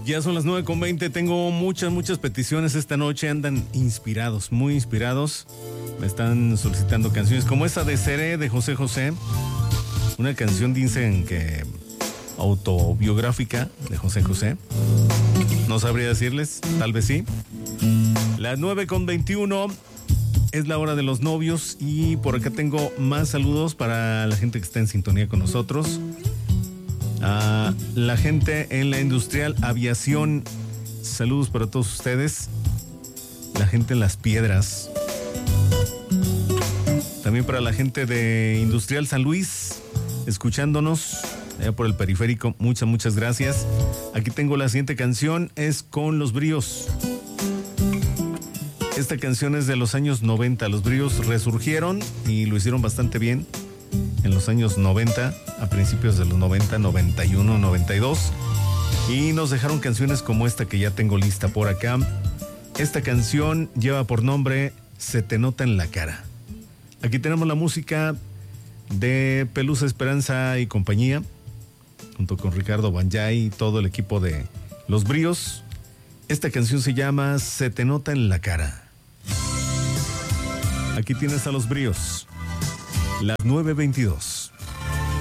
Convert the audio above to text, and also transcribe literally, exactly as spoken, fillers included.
Ya son las nueve con veinte, tengo muchas, muchas peticiones esta noche, andan inspirados, muy inspirados. Me están solicitando canciones como esa de Seré de José José. Una canción, dicen que autobiográfica de José José. No sabría decirles, tal vez sí. Las nueve con veintiuno, es la hora de los novios y por acá tengo más saludos para la gente que está en sintonía con nosotros. A la gente en la Industrial Aviación, saludos para todos ustedes. La gente en Las Piedras. También para la gente de Industrial San Luis, escuchándonos allá por el periférico, muchas, muchas gracias. Aquí tengo la siguiente canción, es con Los Bríos. Esta canción es de los años noventa. Los Bríos resurgieron y lo hicieron bastante bien en los años noventa, a principios de los noventa, noventa y uno, noventa y dos. Y nos dejaron canciones como esta que ya tengo lista por acá. Esta canción lleva por nombre Se te nota en la cara. Aquí tenemos la música de Pelusa Esperanza y compañía, junto con Ricardo Banjay y todo el equipo de Los Bríos. Esta canción se llama Se te nota en la cara. Aquí tienes a Los Bríos. Las nueve veintidós.